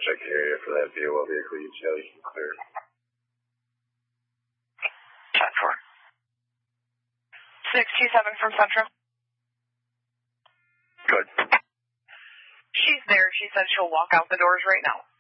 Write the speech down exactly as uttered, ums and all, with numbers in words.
check the area for that V O L vehicle. You tell you can clear. ten four. six two seven from Central. Good. She's there. She said she'll walk out the doors right now.